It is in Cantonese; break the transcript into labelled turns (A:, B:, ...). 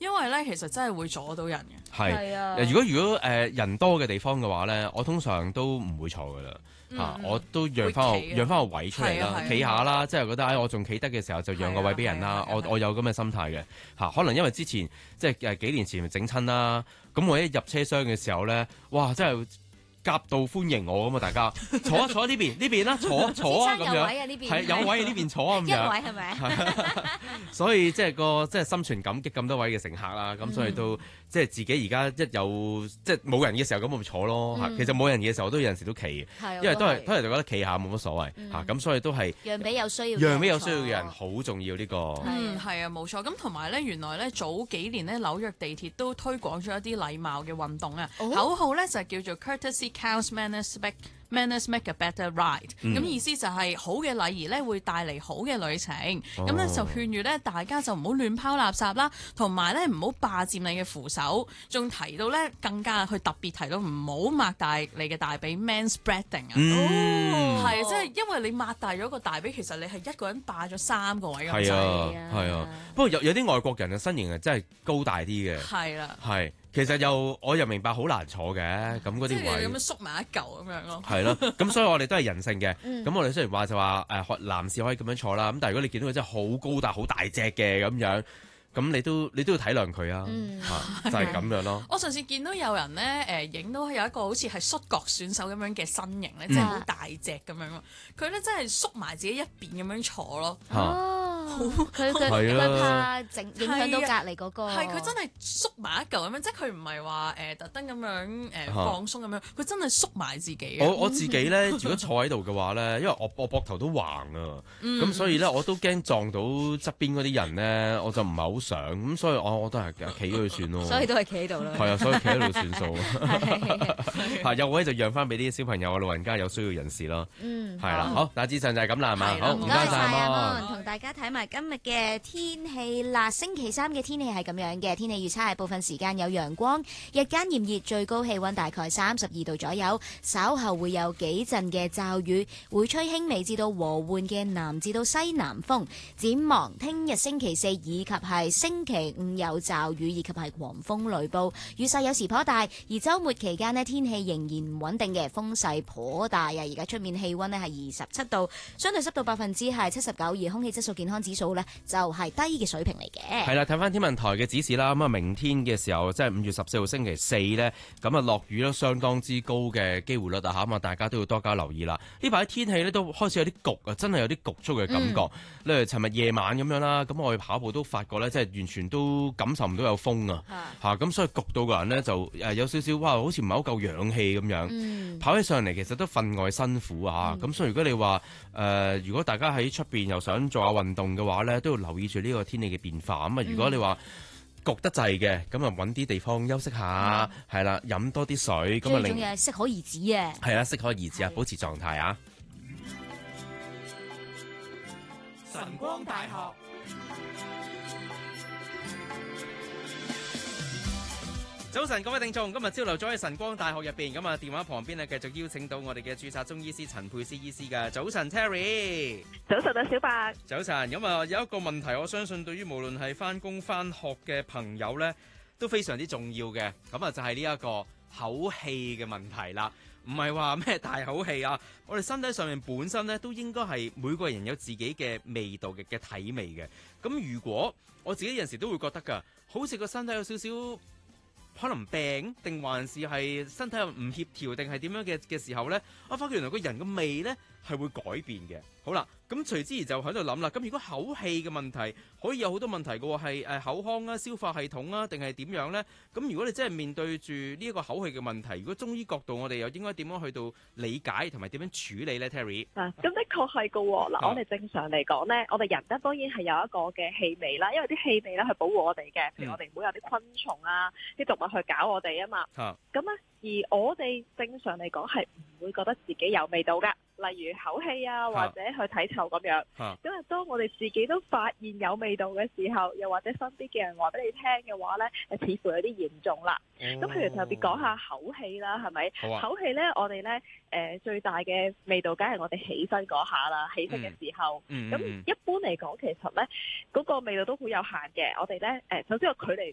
A: 因為咧其實真係會阻到人嘅。
B: 係啊，如果人多嘅地方嘅話咧，我通常都唔會坐噶啦。我都讓翻個位出嚟啦，企下啦，即係覺得我仲企得嘅時候就讓個位俾人啦。我有咁嘅心態嘅可能因為之前即係幾年前整親啦，咁我一入車廂嘅時候咧，哇！真係夾道歡迎我咁啊！大家坐呢邊啦，坐啊咁樣，
C: 有位啊呢邊，
B: 係有位啊呢邊坐啊咁樣，
C: 一位係咪？
B: 所以即係心存感激咁多位嘅乘客啦，咁所以都即係自己而家一有即係冇人嘅時候咁咪坐咯其實冇人嘅時候都有陣時都企因為都係就覺得企下冇乜所謂咁所以都係
C: 讓俾有需要
B: 嘅人好重要呢個。
A: 係啊冇錯。咁同埋咧，原來咧早幾年咧紐約地鐵都推廣咗一啲禮貌嘅運動啊，口號咧就係叫做 Courtesy Counts, Manners make a better ride。咁意思就係好嘅禮儀咧會帶嚟好嘅旅程。咁咧就勸喻咧大家就唔好亂拋垃圾啦，同埋咧唔好霸佔你嘅扶手。仲提到咧更加佢特別提到唔好擘大你嘅大髀 manspreading 係即係因為你擘大咗個大髀，其實你係一個人霸咗3個位咁滯。
B: 係啊。不過有啲外國人嘅身形係真係高大啲嘅。
A: 係啦。
B: 係。其實我又明白好難坐嘅，咁嗰啲位
A: 即係咁樣縮埋一嚿咁樣咯。
B: 係咯，咁所以我哋都係人性嘅。咁我哋雖然話就話男士可以咁樣坐啦，咁但係如果你見到佢真係好高大、好大隻嘅咁樣，咁你都要體諒佢啊。就係咁樣咯。
A: 我上次見到有人咧影到有一個好似係摔角選手咁樣嘅身形咧，即係好大隻咁樣咯。佢咧真係縮埋自己一邊咁樣坐咯。
C: 佢怕影響到隔離嗰個。
A: 係佢真係縮埋一嚿咁樣，即係佢唔係話特登咁樣放鬆咁樣，佢真係縮埋自己。
B: 我自己咧，如果坐喺度嘅話咧，因為我膊頭都橫啊，咁所以咧我都驚撞到側邊嗰啲人咧，我就唔係好想，咁所以我都係企咗佢算咯。
C: 所以都係企喺度啦。
B: 係啊，所以企喺度算數。有位就讓翻俾啲小朋友啊、老人家有需要人士咯。係啦，好，大致上就係咁啦，係嘛？好，唔該晒阿
C: 同大家睇埋今日嘅天氣啦。星期三嘅天氣係咁樣嘅，天氣預測係部分時間有陽光，日間炎熱，最高氣溫大概32度左右。稍後會有幾陣嘅驟雨，會吹輕微至到和緩嘅南至到西南風。展望聽日星期四以及係星期五有驟雨以及係狂風雷暴，雨勢有時頗大。而週末期間呢，天氣仍然唔穩定嘅，風勢頗大啊！而家出面氣溫呢係27度，相對濕度79%，而空氣質素健康指數呢就係低嘅水平嚟嘅。
B: 係啦，睇翻天文台嘅指示啦，咁啊明天嘅時候即係5月14號星期四呢，咁啊落雨都相當之高嘅機會率啊嚇，咁啊大家都要多加留意啦。呢排天氣呢都開始有啲焗啊，真係有啲焗促嘅感覺。例如尋日夜晚咁樣啦，咁我去跑步都發覺呢，即係完全都感受唔到有風啊嚇，咁所以焗到個人呢，就有少少哇，好似唔係好夠氧氣咁樣。跑起上嚟其實都分外辛苦啊嚇，咁所以如果你話如果大家喺出邊又想做下運動嘅話呢，都要留意住呢個天氣嘅變化。咁啊，如果你話焗得滯嘅，咁啊揾啲地方休息下，係啦，飲多啲水，咁啊
C: 最重要係適可而止啊。
B: 係啦，適可而止啊，保持狀態啊。
D: 晨光大學
B: 早晨，各位聽眾，今日朝頭早喺晨光大學入邊，咁啊電話旁邊呢繼續邀請到我哋嘅註冊中醫師陳佩斯醫師嘅。早晨 Terry，
E: 早晨啊小白。
B: 早晨，咁啊有一個問題，我相信對於無論係返工返學嘅朋友呢，都非常之重要嘅，咁啊就係呢一個口氣嘅問題啦。唔係話咩大口氣啊，我哋身體上面本身呢，都應該係每個人有自己嘅味道嘅體味嘅。咁如果我自己有陣時都會覺得㗎，好似個身體有少少可能病，定還是係身體又唔協調，定係點樣嘅時候呢，我發覺原來個人嘅味呢係會改變嘅。好啦，咁隨之而就喺度諗啦。咁如果口氣嘅問題可以有好多問題嘅喎，係口腔啊、消化系統啊，定係點樣呢？咁如果你真係面對住呢一個口氣嘅問題，如果中醫角度我哋又應該點樣去到理解同埋點樣處理呢 Terry？
E: 咁的確係㗎喎。嗱，我哋正常嚟講呢，我哋人咧當然係有一個嘅氣味啦，因為啲氣味咧係保護我哋嘅，譬如我哋唔會有啲昆蟲啊、啲動物去搞我哋啊嘛。咁咧，而我哋正常嚟講係唔會覺得自己有味道㗎。例如口氣啊，或者去體臭咁樣。因為當我哋自己都發現有味道嘅時候，又或者身邊嘅人話俾你聽嘅話呢，似乎有啲嚴重啦。咁譬如特別講下口氣啦，係咪？口氣呢，我哋呢最大嘅味道，梗係我哋起身嗰下啦，起身嘅時候。咁一般嚟講，其實呢嗰個味道都好有限嘅。我哋呢首先個距離